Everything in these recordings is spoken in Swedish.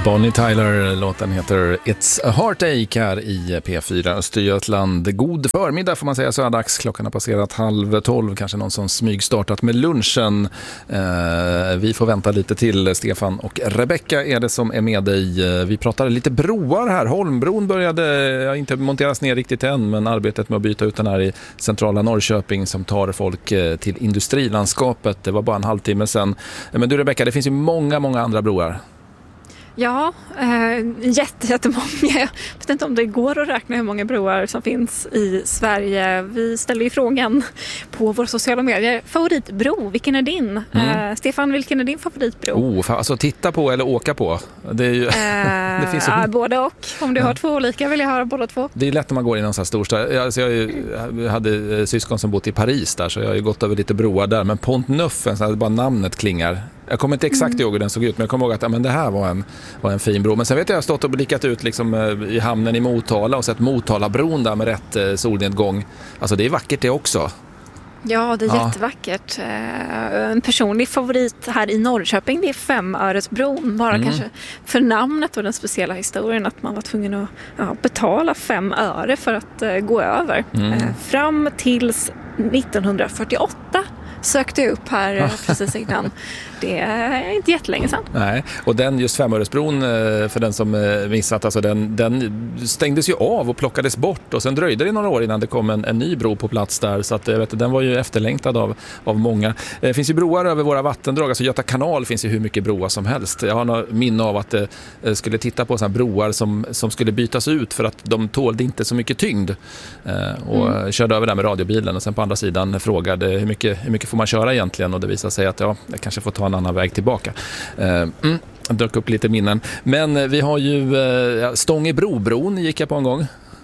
Bonnie Tyler, låten heter It's a Heartache här i P4 Östergötland. God förmiddag får man säga, så är dags. Klockan har passerat 11:30, kanske någon som smygstartat med lunchen. Vi får vänta lite till. Stefan och Rebecka är det som är med dig. Vi pratade lite broar här. Holmbron började inte monteras ner riktigt än, men arbetet med att byta ut den här i centrala Norrköping som tar folk till industrilandskapet, det var bara en halvtimme sedan. Men du Rebecka, det finns ju många andra broar. Ja, jättemånga. Jag vet inte om det går att räkna hur många broar som finns i Sverige. Vi ställer ju frågan på våra sociala medier. Favoritbro, vilken är din? Stefan, vilken är din favoritbro? Alltså titta på eller åka på? Det är ju, det finns ju... både och. Om du har två olika vill jag höra båda två. Det är lätt om man går i någon sån här storstad. Jag hade syskon som bott i Paris där, så jag har ju gått över lite broar där. Men Pont Neuf, bara namnet klingar. Jag kommer inte exakt ihåg hur den såg ut, men jag kommer ihåg att det här var en fin bro. Men sen vet jag har stått och blickat ut liksom, i hamnen i Motala och sett Motalabron där med rätt solnedgång. Alltså det är vackert det också. Ja, det är jättevackert. En personlig favorit här i Norrköping, det är Femöresbron. Bara kanske för namnet och den speciella historien att man var tvungen att betala 5 öre för att gå över. Fram tills 1948 sökte jag upp här precis innan. Det är inte jättelänge sedan. Nej, och den just Femöresbron, för den som missat, alltså den stängdes ju av och plockades bort, och sen dröjde det några år innan det kom en ny bro på plats där, så att den var ju efterlängtad av många. Det finns ju broar över våra vattendrag, alltså Göta kanal finns ju hur mycket broar som helst. Jag har något minne av att skulle titta på sådana broar som skulle bytas ut för att de tålde inte så mycket tyngd, och körde över där med radiobilen, och sen på andra sidan frågade hur mycket får man köra egentligen, och det visade sig att jag kanske får ta en annan väg tillbaka. Dök upp lite minnen. Men vi har ju Stångebrobron gick jag på en gång.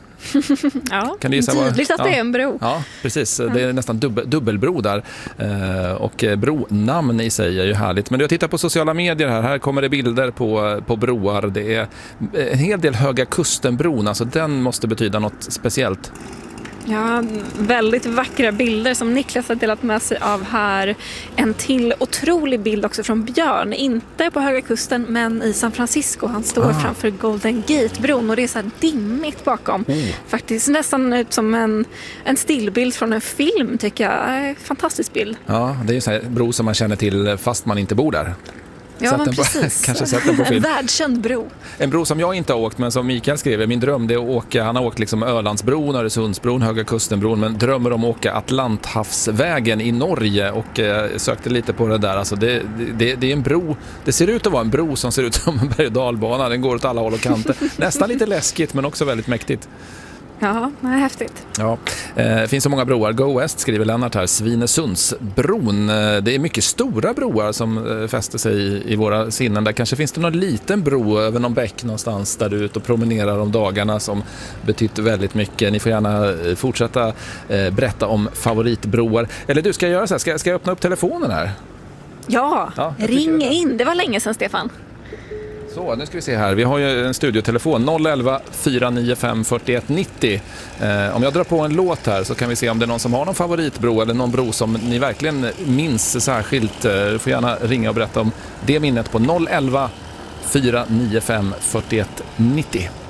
Ja, kan du tydligt att det är en bro. Ja, precis. Det är nästan dubbelbro där. Och bronamn i sig är ju härligt. Men jag tittar på sociala medier här kommer det bilder på broar. Det är en hel del Höga Kustenbron. Alltså den måste betyda något speciellt. Ja, väldigt vackra bilder som Niklas har delat med sig av här. En till otrolig bild också från Björn. Inte på Höga Kusten, men i San Francisco. Han står framför Golden Gate-bron och det är så här dimmigt bakom. Faktiskt nästan ut som en stillbild från en film, tycker jag. Fantastisk bild. Ja, det är ju så här bro som man känner till fast man inte bor där. Ja, men precis. Kanske sett den på film. En världskänd bro. En bro som jag inte har åkt, men som Mikael skrev, min dröm det är att åka, han har åkt liksom Ölandsbron, Öresundsbron, Höga Kustenbron, men drömmer om att åka Atlanthavsvägen i Norge, och sökte lite på det där. Alltså det är en bro, det ser ut att vara en bro som ser ut som en berg- och dalbana, den går åt alla håll och kanter. Nästan lite läskigt, men också väldigt mäktigt. Ja, det är häftigt. Ja, det finns så många broar. Go West skriver Lennart här. Svinesundsbron. Det är mycket stora broar som fäster sig i våra sinnen. Där kanske finns det någon liten bro över någon bäck någonstans där du är ute och promenerar om dagarna som betytt väldigt mycket. Ni får gärna fortsätta berätta om favoritbroar. Eller du, ska jag göra så här? Ska jag öppna upp telefonen här? Ja, ring in. Det var länge sedan, Stefan. Så, nu ska vi se här. Vi har ju en studiotelefon 011 495 41 90. Om jag drar på en låt här så kan vi se om det är någon som har någon favoritbro eller någon bro som ni verkligen minns särskilt. Du får gärna ringa och berätta om det minnet på 011 495 41 90.